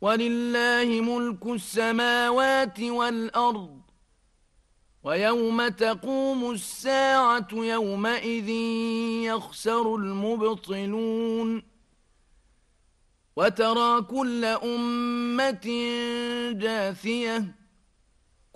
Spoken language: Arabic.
ولله ملك السماوات والأرض ويوم تقوم الساعة يومئذ يخسر المبطلون وترى كل أمة جاثية